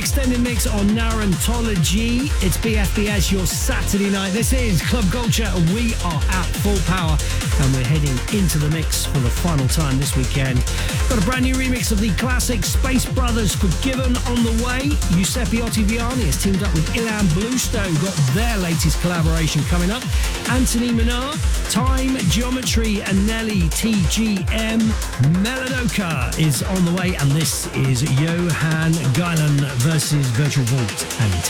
extended mix on Narentology. It's BFBS, your Saturday night. This is Club Culture. We are at full power and we're heading into the mix for the final time this weekend. Got a brand new remix of the classic Space Brothers, Forgiven, on the way. Giuseppe Ottaviani has teamed up with Ilan Bluestone, got their latest collaboration coming up. Anthony Minar, Time, Geometry and Nelly TGM. Meladoka is on the way, and this is Johan Geilen versus Virtual Vault and